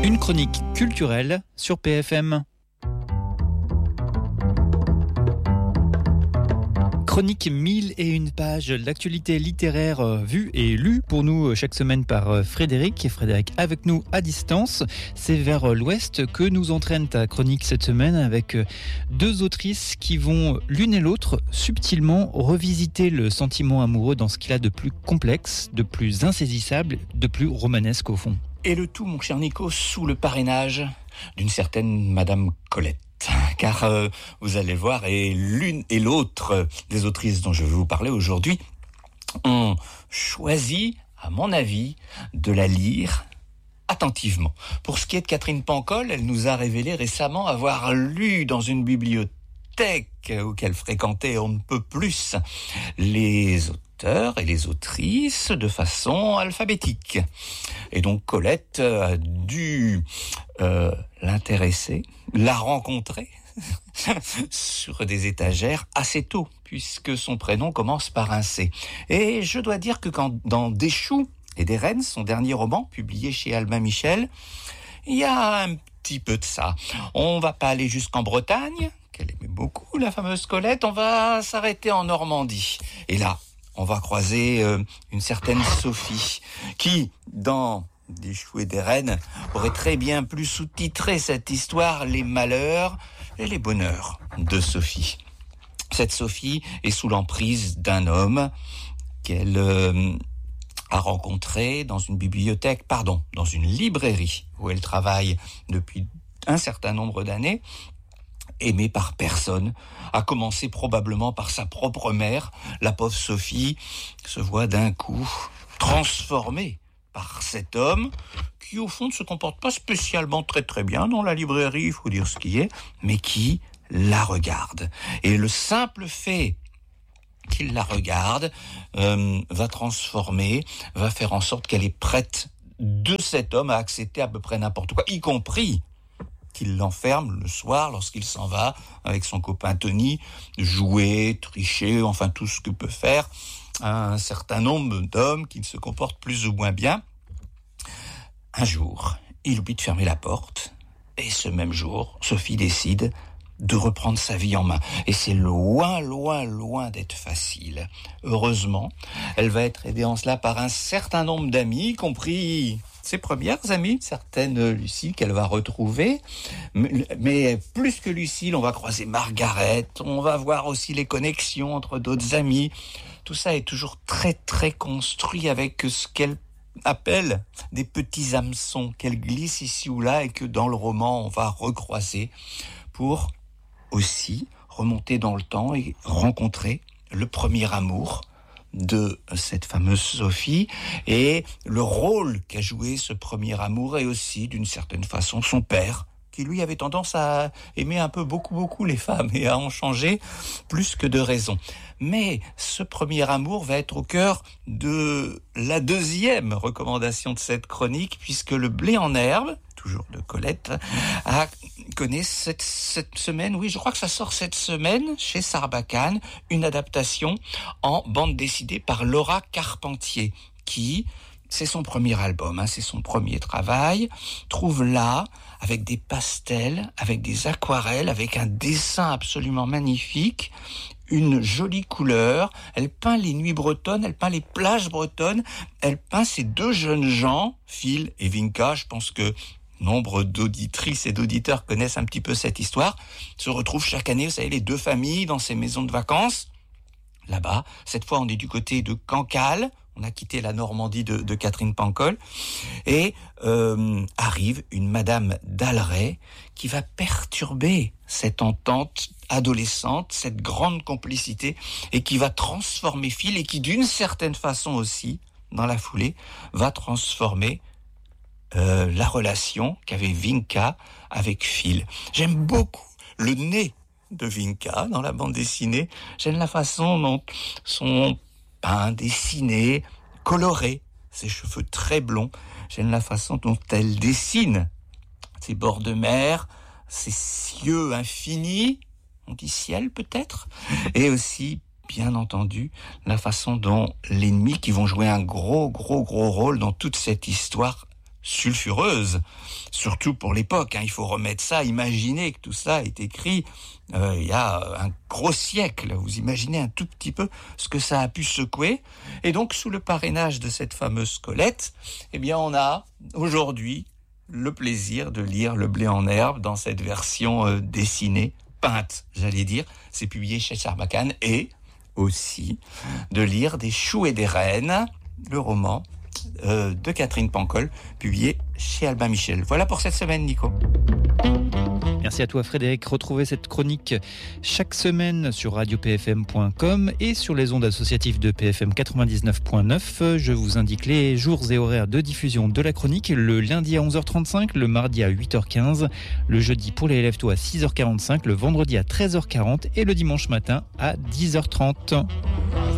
Une chronique culturelle sur PFM. Chronique 1001 pages, l'actualité littéraire vue et lue pour nous chaque semaine par Frédéric. Et Frédéric avec nous à distance. C'est vers l'ouest que nous entraîne ta chronique cette semaine avec deux autrices qui vont l'une et l'autre subtilement revisiter le sentiment amoureux dans ce qu'il a de plus complexe, de plus insaisissable, de plus romanesque au fond. Et le tout, mon cher Nico, sous le parrainage d'une certaine Madame Colette. Car vous allez le voir, et l'une et l'autre des autrices dont je vais vous parler aujourd'hui ont choisi, à mon avis, de la lire attentivement. Pour ce qui est de Catherine Pancol, elle nous a révélé récemment avoir lu dans une bibliothèque où qu'elle fréquentait on ne peut plus les auteurs et les autrices de façon alphabétique. Et donc Colette a dû l'intéresser, la rencontrer sur des étagères assez tôt, puisque son prénom commence par un C. Et je dois dire que quand dans Des choux et des rennes, son dernier roman, publié chez Albin Michel, il y a un petit peu de ça. On va pas aller jusqu'en Bretagne, qu'elle aimait beaucoup, la fameuse Colette, on va s'arrêter en Normandie. Et là, on va croiser une certaine Sophie, qui, dans Des choux et des rennes, aurait très bien pu sous-titrer cette histoire « Les malheurs et les bonheurs de Sophie ». Cette Sophie est sous l'emprise d'un homme qu'elle a rencontré dans une dans une librairie où elle travaille depuis un certain nombre d'années, aimée par personne, à commencer probablement par sa propre mère. La pauvre Sophie se voit d'un coup transformée par cet homme qui, au fond, ne se comporte pas spécialement très bien dans la librairie, il faut dire ce qui est, mais qui la regarde. Et le simple fait qu'il la regarde va transformer, va faire en sorte qu'elle est prête de cet homme à accepter à peu près n'importe quoi, y compris qu'il l'enferme le soir lorsqu'il s'en va avec son copain Tony, jouer, tricher, enfin tout ce que peut faire un certain nombre d'hommes qui se comportent plus ou moins bien. Un jour, il oublie de fermer la porte, et ce même jour, Sophie décide de reprendre sa vie en main. Et c'est loin d'être facile. Heureusement, elle va être aidée en cela par un certain nombre d'amis, y compris ses premières amies, certaines Lucille qu'elle va retrouver. Mais plus que Lucille, on va croiser Margaret, on va voir aussi les connexions entre d'autres amis. Tout ça est toujours très construit avec ce qu'elle appelle des petits hameçons qu'elle glisse ici ou là et que dans le roman on va recroiser pour aussi remonter dans le temps et rencontrer le premier amour de cette fameuse Sophie et le rôle qu'a joué ce premier amour et aussi d'une certaine façon son père qui lui avait tendance à aimer un peu beaucoup les femmes et à en changer plus que de raison. Mais ce premier amour va être au cœur de la deuxième recommandation de cette chronique, puisque Le blé en herbe, toujours de Colette, connaît cette semaine, oui, je crois que ça sort cette semaine, chez Sarbacane, une adaptation en bande dessinée par Laura Carpentier, qui, c'est son premier album, c'est son premier travail, trouve là, avec des pastels, avec des aquarelles, avec un dessin absolument magnifique, une jolie couleur. Elle peint les nuits bretonnes, elle peint les plages bretonnes, elle peint ces deux jeunes gens, Phil et Vinka. Je pense que nombre d'auditrices et d'auditeurs connaissent un petit peu cette histoire. Se retrouvent chaque année, vous savez, les deux familles dans ces maisons de vacances. Là-bas, cette fois, on est du côté de Cancale. On a quitté la Normandie de Catherine Pancol. Et arrive une Madame d'Alray qui va perturber cette entente adolescente, cette grande complicité, et qui va transformer Phil, et qui, d'une certaine façon aussi, dans la foulée, va transformer la relation qu'avait Vinka avec Phil. J'aime beaucoup le nez de Vinka dans la bande dessinée. J'aime la façon dont sont peints, dessinés, colorés, ses cheveux très blonds. J'aime la façon dont elle dessine ses bords de mer, ses cieux infinis, on dit ciel peut-être, et aussi, bien entendu, la façon dont l'ennemi, qui vont jouer un gros rôle dans toute cette histoire, sulfureuse, surtout pour l'époque. Il faut remettre ça, imaginer que tout ça est écrit il y a un gros siècle. Vous imaginez un tout petit peu ce que ça a pu secouer. Et donc, sous le parrainage de cette fameuse Colette, on a aujourd'hui le plaisir de lire Le blé en herbe dans cette version dessinée, peinte, j'allais dire. C'est publié chez Sarbacane, et aussi de lire Des choux et des reines, le roman de Catherine Pancol, publié chez Albin Michel. Voilà pour cette semaine, Nico. Merci à toi, Frédéric. Retrouvez cette chronique chaque semaine sur radiopfm.com et sur les ondes associatives de PFM 99.9. Je vous indique les jours et horaires de diffusion de la chronique: le lundi à 11h35, le mardi à 8h15, le jeudi pour les élèves tôt à 6h45, le vendredi à 13h40 et le dimanche matin à 10h30.